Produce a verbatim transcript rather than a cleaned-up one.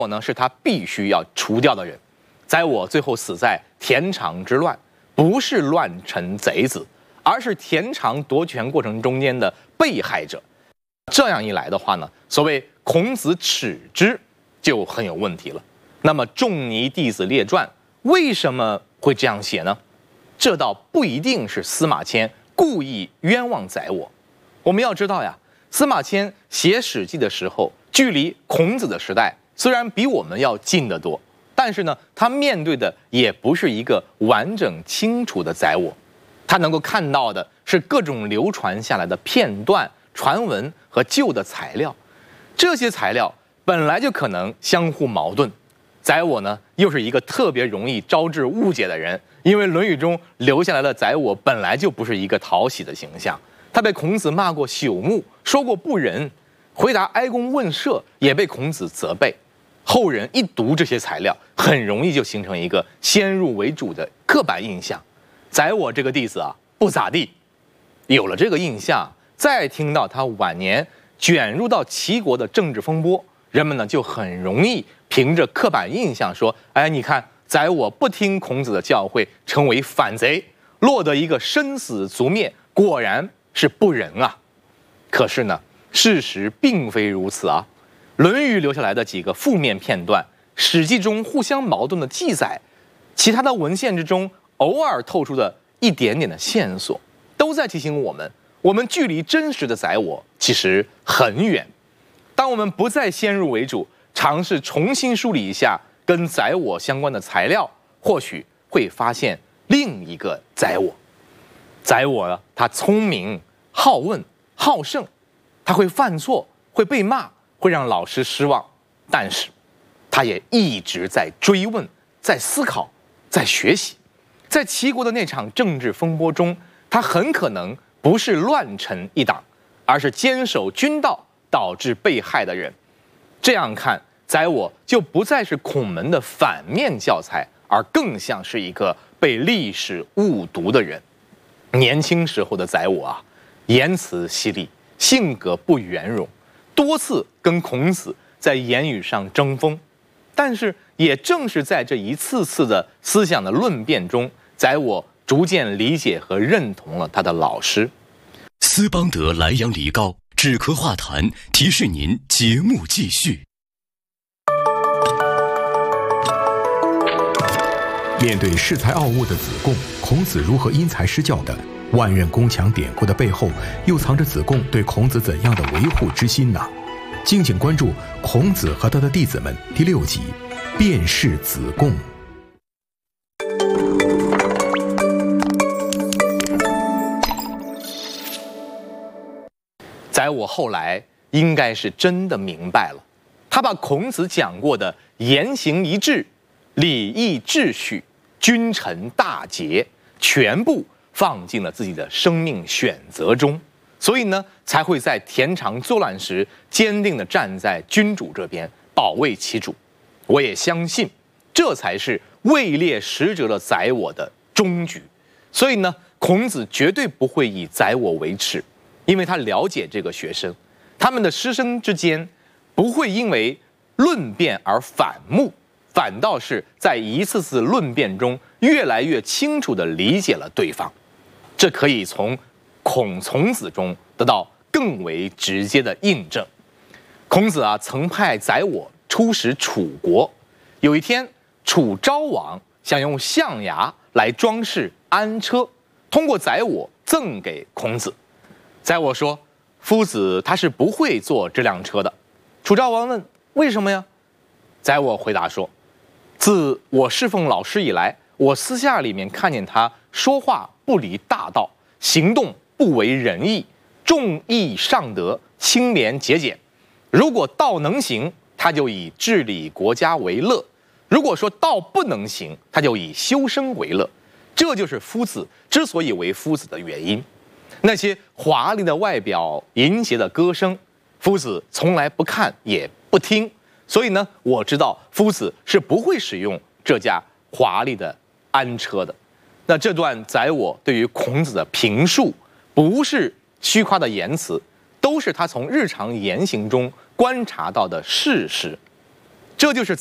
我呢是他必须要除掉的人。宰我最后死在田常之乱，不是乱臣贼子，而是田常夺权过程中间的被害者。这样一来的话呢，所谓孔子耻之就很有问题了。那么《仲尼弟子列传》为什么会这样写呢？这倒不一定是司马迁故意冤枉宰我。我们要知道呀，司马迁写《史记》的时候，距离孔子的时代虽然比我们要近得多，但是呢，他面对的也不是一个完整清楚的宰我，他能够看到的是各种流传下来的片段、传闻和旧的材料。这些材料本来就可能相互矛盾。宰我呢，又是一个特别容易招致误解的人，因为《论语》中留下来的宰我本来就不是一个讨喜的形象，他被孔子骂过朽木，说过不仁，回答哀公问社也被孔子责备。后人一读这些材料，很容易就形成一个先入为主的刻板印象。宰我这个弟子啊，不咋地。有了这个印象，再听到他晚年卷入到齐国的政治风波，人们呢就很容易凭着刻板印象说：“哎，你看，宰我不听孔子的教诲，成为反贼，落得一个生死族灭，果然是不仁啊。”可是呢，事实并非如此啊。《论语》留下来的几个负面片段，《史记》中互相矛盾的记载，其他的文献之中偶尔透出的一点点的线索，都在提醒我们，我们距离真实的宰我其实很远。当我们不再先入为主，尝试重新梳理一下跟宰我相关的材料，或许会发现另一个宰我。宰我呢，他聪明、好问、好胜，他会犯错，会被骂，会让老师失望，但是他也一直在追问，在思考，在学习。在齐国的那场政治风波中，他很可能不是乱臣一党，而是坚守君道导致被害的人。这样看，宰我就不再是孔门的反面教材，而更像是一个被历史误读的人。年轻时候的宰我啊，言辞犀利，性格不圆融，多次跟孔子在言语上争锋。但是也正是在这一次次的思想的论辩中，宰我逐渐理解和认同了他的老师。 斯邦德莱阳梨膏止咳化痰，提示您节目继续。 面对恃才傲物的子贡，孔子如何因材施教的？万仞宫墙典故的背后，又藏着子贡对孔子怎样的维护之心呢？敬请关注《孔子和他的弟子们》第六集《辨识子贡》。 宰我后来应该是真的明白了，他把孔子讲过的言行一致、礼义秩序、君臣大节全部放进了自己的生命选择中，所以呢，才会在田常作乱时坚定地站在君主这边，保卫其主。我也相信，这才是位列使者的宰我的终局。所以呢，孔子绝对不会以宰我为耻，因为他了解这个学生，他们的师生之间不会因为论辩而反目，反倒是在一次次论辩中越来越清楚地理解了对方。这可以从孔从子中得到更为直接的印证。孔子啊，曾派宰我出使楚国。有一天，楚昭王想用象牙来装饰安车，通过宰我赠给孔子。宰我说：“夫子他是不会坐这辆车的。”楚昭王问：“为什么呀？”宰我回答说：“自我侍奉老师以来，我私下里面看见他说话不离大道，行动不为仁义，重义尚德，清廉节俭。如果道能行，他就以治理国家为乐；如果说道不能行，他就以修身为乐。这就是夫子之所以为夫子的原因。那些华丽的外表、淫邪的歌声，夫子从来不看也不听。所以呢，我知道夫子是不会使用这架华丽的安车的。”那这段宰我对于孔子的评述，不是虚夸的言辞，都是他从日常言行中观察到的事实。 这就是